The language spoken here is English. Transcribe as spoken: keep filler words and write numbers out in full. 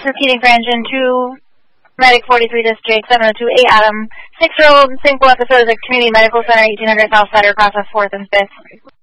repeating for engine two, Medic forty-three District, seven oh two eight Adam. Six-year-old single episode of the Community Medical Center, eighteen hundred South Side, process fourth and fifth.